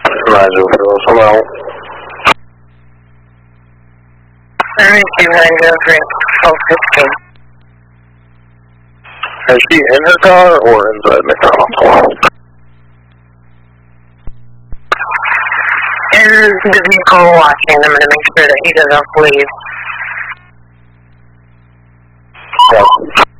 Roger, I'm out. Alright, 293, 1215. Is she in her car or inside McDonald's? In the vehicle watching, I'm going to make sure that he doesn't leave. Yeah.